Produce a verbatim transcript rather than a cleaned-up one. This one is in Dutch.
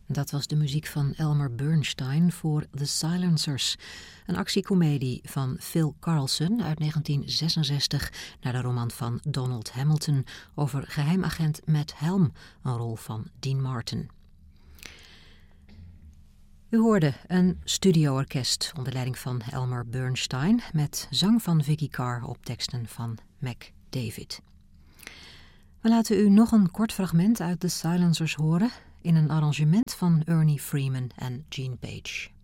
Dat was de muziek van Elmer Bernstein voor The Silencers, een actiecomedie van Phil Carlson uit negentien zesenzestig naar de roman van Donald Hamilton over geheimagent Matt Helm, een rol van Dean Martin. U hoorde een studioorkest onder leiding van Elmer Bernstein met zang van Vicky Carr op teksten van Mac David. We laten u nog een kort fragment uit The Silencers horen in een arrangement van Ernie Freeman en Gene Page.